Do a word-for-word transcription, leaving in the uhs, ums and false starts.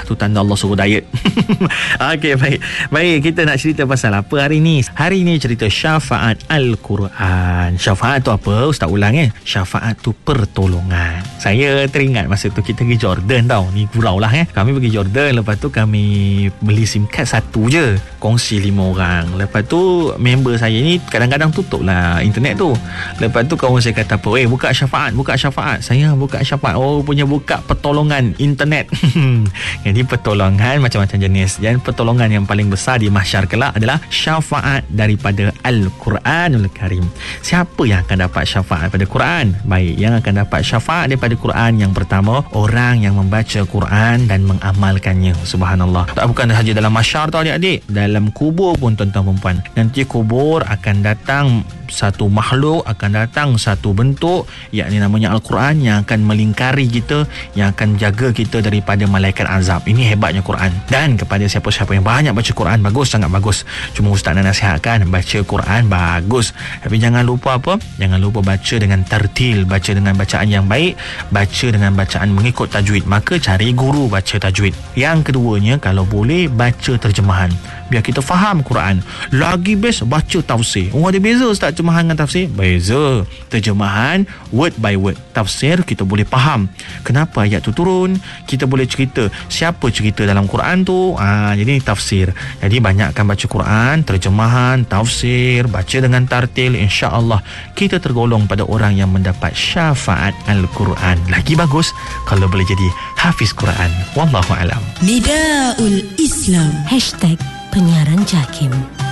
tu tanda Allah suruh diet. Okey, baik. Baik, kita nak cerita pasal apa hari ni? Hari ni cerita syafaat Al-Quran. Syafaat tu apa? Ustaz ulang eh. Syafaat tu pertolongan. Saya teringat masa tu kita pergi Jordan tau. Ni gurau lah eh. Kami pergi Jordan, lepas tu kami beli SIM card satu je, kongsi lima orang. Lepas tu member saya ni kadang-kadang tutup lah internet tu. Lepas tu kawan saya kata apa, eh buka syafaat, buka syafaat. Saya buka syafaat, oh punya buka pertolongan internet. Jadi pertolongan macam-macam jenis, dan pertolongan yang paling besar di mahsyar kelak adalah syafaat daripada Al-Quranul Karim. Siapa yang akan dapat syafaat daripada Quran? Baik, yang akan dapat syafaat daripada Quran, yang pertama, orang yang membaca Quran dan mengamalkannya. Subhanallah. Tak bukan sahaja dalam mahsyar tau adik-adik, dalam kubur pun tuan-tuan perempuan. Nanti kubur akan datang satu makhluk, akan datang satu bentuk, yakni namanya Al-Quran, yang akan melingkari kita, yang akan jaga kita daripada malaikat azab. Ini hebatnya Quran. Dan kepada siapa-siapa yang banyak baca Quran, bagus, sangat bagus. Cuma Ustaz nak nasihatkan, baca Quran bagus, tapi jangan lupa apa? Jangan lupa baca dengan tartil, baca dengan bacaan yang baik, baca dengan bacaan mengikut tajwid. Maka cari guru baca tajwid. Yang keduanya, kalau boleh baca terjemahan, biar kita faham Quran. Lagi best baca tafsir. Oh, ada beza Ustaz terjemahan dengan tafsir? Beza. Terjemahan word by word, tafsir kita boleh faham kenapa ayat tu turun, kita boleh cerita siapa cerita dalam Quran tu. Ah, jadi tafsir. Jadi banyakkan baca Quran, terjemahan, tafsir, baca dengan tartil, insya-Allah kita tergolong pada orang yang mendapat syafaat Al-Quran. Lagi bagus kalau boleh jadi hafiz Quran. Wallahu alam. Nidaul Islam Hashtag Penyiaran Jakim.